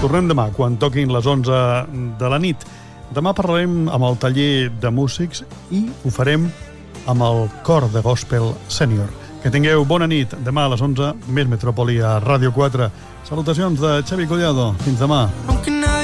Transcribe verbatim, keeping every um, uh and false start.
Tornem demà, quan toquin les onze de la nit. Demà parlarem amb el taller de músics i ho farem amb el cor de gospel sènior. Que tingueu bona nit. Demà a les onze, més Metrópoli a Ràdio quatre. Salutacions de Xavi Collado. Fins demà.